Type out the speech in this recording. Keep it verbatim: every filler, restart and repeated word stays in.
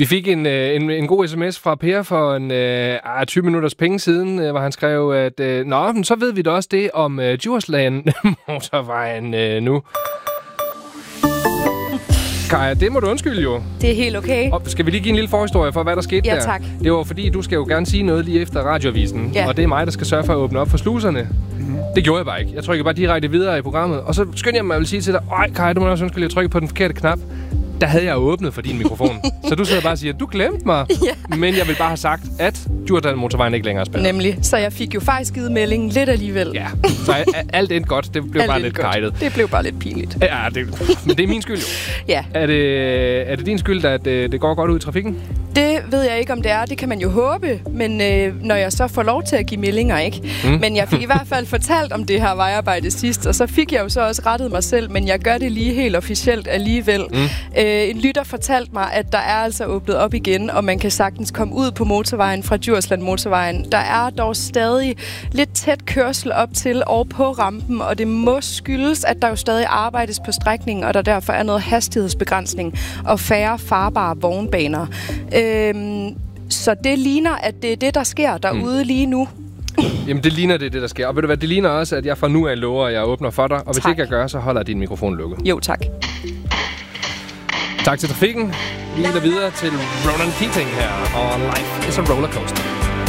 Vi fik en, en, en god sms fra Per for en uh, tyve minutters penge siden, uh, hvor han skrev, at uh, Nå, men så ved vi da også det om uh, Djursland motorvejen uh, nu. Kaja, det må du undskylde jo. Det er helt okay. Og skal vi lige give en lille forhistorie for, hvad der skete ja, der? Ja, tak. Det var fordi, du skal jo gerne sige noget lige efter radioavisen. Ja. Og det er mig, der skal sørge for at åbne op for sluserne. Mm-hmm. Det gjorde jeg bare ikke. Jeg trykkede bare direkte videre i programmet. Og så skyndte jeg mig at sige til dig, ej Kaja, du må også undskylde, at jeg trykkede på den forkerte knap. Der havde jeg åbnet for din mikrofon. Så du sidder bare og siger, du glemte mig. Ja. Men jeg vil bare have sagt, at Djursland motorvejen ikke længere spiller. Nemlig. Så jeg fik jo faktisk givet meldingen lidt alligevel. Ja. Så alt endte godt. Det blev alt bare lidt kajtet. Det blev bare lidt pinligt. Ja, det, men det er min skyld jo. Ja. Er det, er det din skyld, at det, det går godt ud i trafikken? Det ved jeg ikke, om det er. Det kan man jo håbe. Men øh, når jeg så får lov til at give meldinger, ikke? Mm. Men jeg fik i hvert fald fortalt om det her vejarbejde sidst, og så fik jeg jo så også rettet mig selv, men jeg gør det lige helt officielt alligevel. Mm. Øh, en lytter fortalte mig, at der er altså åbnet op igen, og man kan sagtens komme ud på motorvejen fra Djursland motorvejen. Der er dog stadig lidt tæt kørsel op til og på rampen, og det må skyldes, at der jo stadig arbejdes på strækningen, og der derfor er noget hastighedsbegrænsning og færre farbare vognbaner. Øhm, så det ligner, at det er det, der sker derude mm. lige nu. Jamen, det ligner det, det der sker. Og ved du hvad, det ligner også, at jeg fra nu af lover, at jeg åbner for dig. Og hvis tak. ikke jeg gør, så holder jeg din mikrofon lukket. Jo, tak. Tak til trafikken. Vi går videre til Ronan Keating her, og Life is a Rollercoaster.